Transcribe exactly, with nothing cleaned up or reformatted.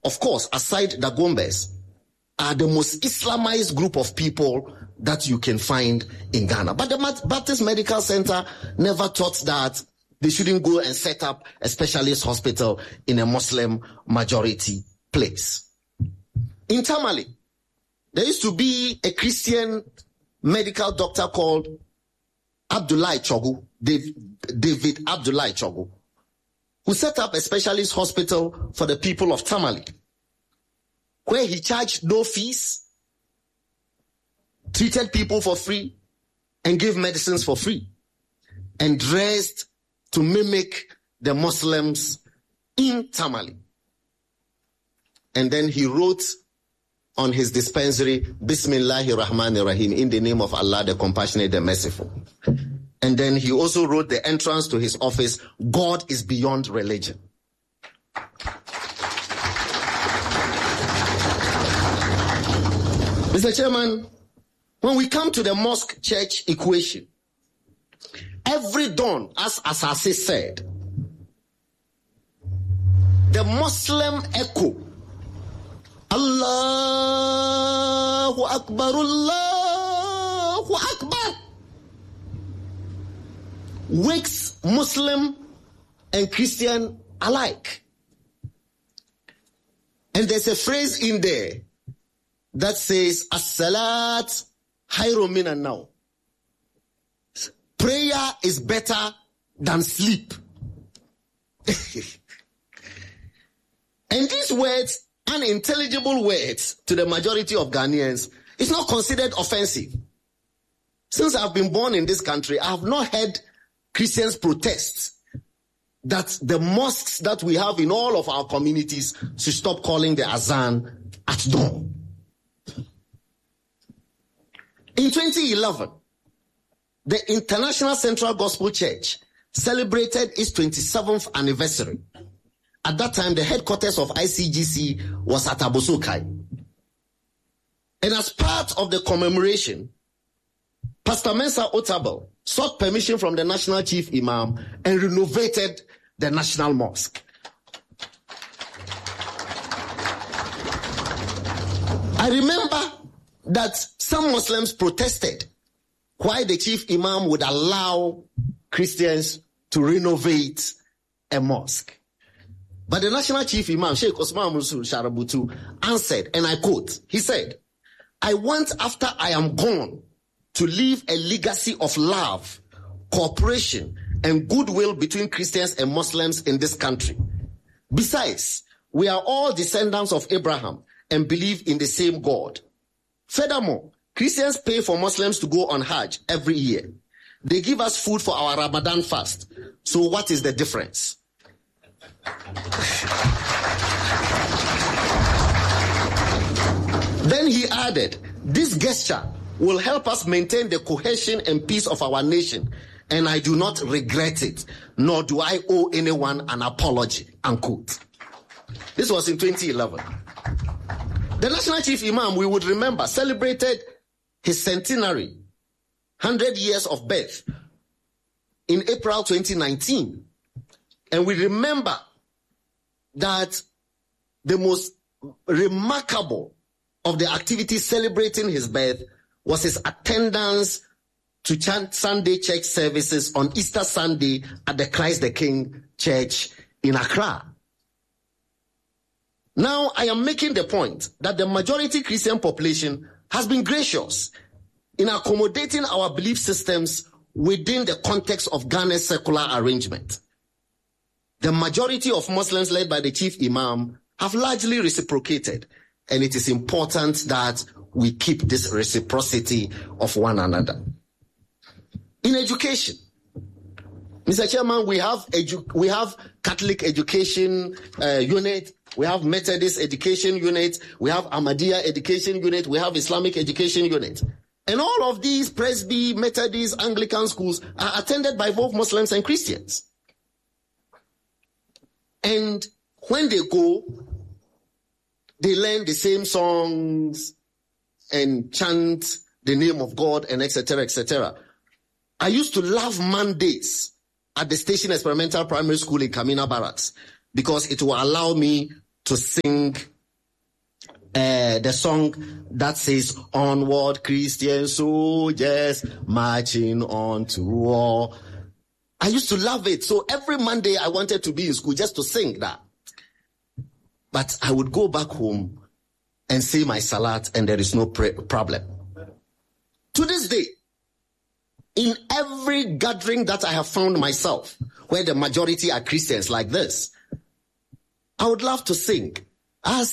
of course, aside the Gombes, are the most Islamized group of people that you can find in Ghana. But the Baptist Medical Center never thought that they shouldn't go and set up a specialist hospital in a Muslim majority place. In Tamale, there used to be a Christian medical doctor called Abdullah Chogu, David Abdullah Chogu, who set up a specialist hospital for the people of Tamale, where he charged no fees, treated people for free, and gave medicines for free, and dressed to mimic the Muslims in Tamale. And then he wrote on his dispensary, Bismillahir Rahmanir Rahim, in the name of Allah, the Compassionate, the Merciful. And then he also wrote the entrance to his office, God is beyond religion. Mister Chairman, when we come to the mosque-church equation, every dawn, as Asase said, the Muslim echo, Allahu Akbar, Allahu Akbar, wakes Muslim and Christian alike. And there's a phrase in there that says, As-salat hayrun minan nawm. Prayer is better than sleep. And these words, unintelligible words to the majority of Ghanaians, is not considered offensive. Since I've been born in this country, I have not heard Christians protest that the mosques that we have in all of our communities should stop calling the azan at dawn. In twenty eleven, the International Central Gospel Church celebrated its twenty-seventh anniversary. At that time, the headquarters of I C G C was at Abosokai. And as part of the commemoration, Pastor Mensa Otabil sought permission from the National Chief Imam and renovated the National Mosque. I remember that some Muslims protested why the Chief Imam would allow Christians to renovate a mosque. But the National Chief Imam, Sheikh Osman Musul Sharabutu, answered, and I quote, he said, I want after I am gone to leave a legacy of love, cooperation, and goodwill between Christians and Muslims in this country. Besides, we are all descendants of Abraham and believe in the same God. Furthermore, Christians pay for Muslims to go on Hajj every year. They give us food for our Ramadan fast. So what is the difference? Then he added, this gesture will help us maintain the cohesion and peace of our nation, and I do not regret it, nor do I owe anyone an apology, unquote. This was in twenty eleven. The National Chief Imam, we would remember, celebrated his centenary, one hundred years of birth, in April twenty nineteen. And we remember that the most remarkable of the activities celebrating his birth was his attendance to Sunday church services on Easter Sunday at the Christ the King Church in Accra. Now, I am making the point that the majority Christian population has been gracious in accommodating our belief systems within the context of Ghana's secular arrangement. The majority of Muslims led by the Chief Imam have largely reciprocated, and it is important that we keep this reciprocity of one another. In education, Mister Chairman, we have edu- we have Catholic education uh, unit, we have Methodist education unit, we have Ahmadiyya education unit, we have Islamic education unit. And all of these Presby, Methodist, Anglican schools are attended by both Muslims and Christians. And when they go, they learn the same songs and chant the name of God and et cetera, et cetera. I used to love Mondays at the Station Experimental Primary School in Kamina Barracks because it will allow me to sing uh, the song that says, "Onward, Christian soldiers, marching on to war." I used to love it. So every Monday I wanted to be in school just to sing that. But I would go back home and say my salat and there is no pre- problem. To this day, in every gathering that I have found myself, where the majority are Christians like this, I would love to sing. As